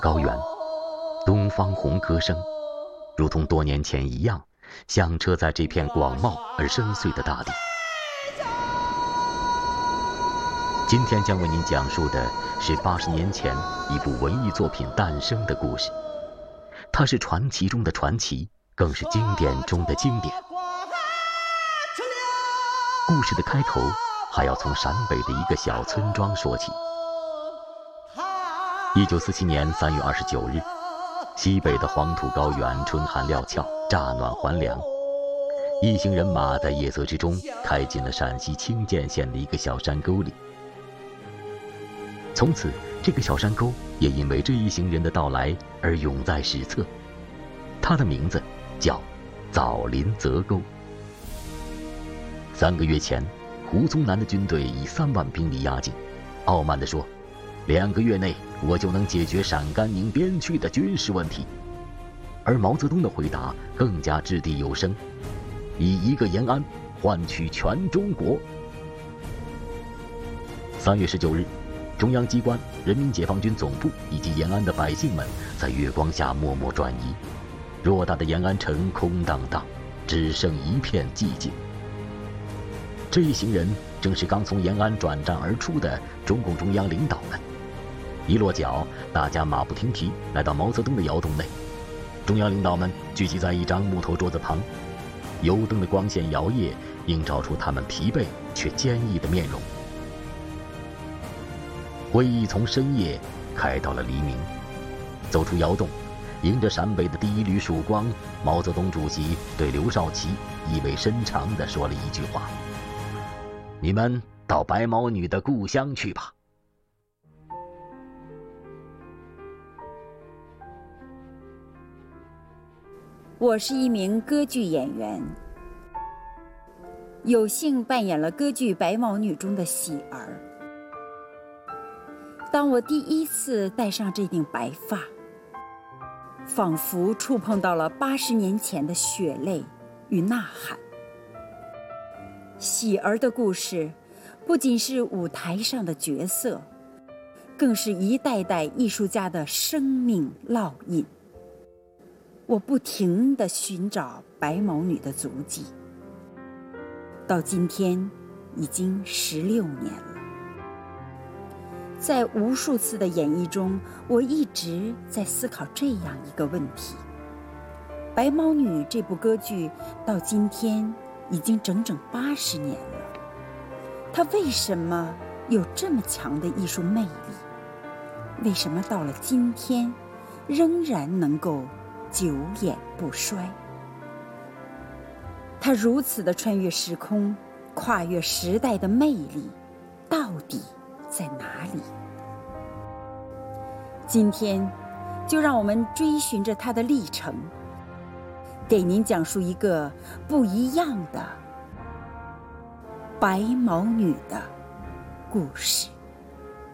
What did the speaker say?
高原，东方红歌声，如同多年前一样，响彻在这片广袤而深邃的大地。今天将为您讲述的是80年前一部文艺作品诞生的故事，它是传奇中的传奇，更是经典中的经典。故事的开头还要从陕北的一个小村庄说起。1947年3月29日，西北的黄土高原春寒料峭，乍暖还凉。一行人马在夜色之中开进了陕西清涧县的一个小山沟里。从此，这个小山沟也因为这一行人的到来而永在史册。它的名字叫枣林泽沟。3个月前，胡宗南的军队以3万兵力压境，傲慢地说：“2个月内我就能解决陕甘宁边区的军事问题。”而毛泽东的回答更加掷地有声：“以一个延安换取全中国。”3月19日，中央机关、人民解放军总部以及延安的百姓们在月光下默默转移，偌大的延安城空荡荡，只剩一片寂静。这一行人正是刚从延安转战而出的中共中央领导们。一落脚，大家马不停蹄来到毛泽东的窑洞内。中央领导们聚集在一张木头桌子旁，油灯的光线摇曳，映照出他们疲惫却坚毅的面容。会议从深夜开到了黎明。走出窑洞，迎着陕北的第一缕曙光，毛泽东主席对刘少奇意味深长地说了一句话：“你们到白毛女的故乡去吧。” 我是一名歌剧演员，有幸扮演了歌剧《白毛女》中的喜儿。当我第一次戴上这顶白发，仿佛触碰到了80年前的血泪与呐喊。喜儿的故事不仅是舞台上的角色，更是一代代艺术家的生命烙印。我不停地寻找白毛女的足迹，到今天已经16年了。在无数次的演绎中，我一直在思考这样一个问题：白毛女这部歌剧到今天已经整整80年了，它为什么有这么强的艺术魅力？为什么到了今天仍然能够久演不衰？它如此的穿越时空、跨越时代的魅力到底在哪里？今天就让我们追寻着它的历程，给您讲述一个不一样的白毛女的故事。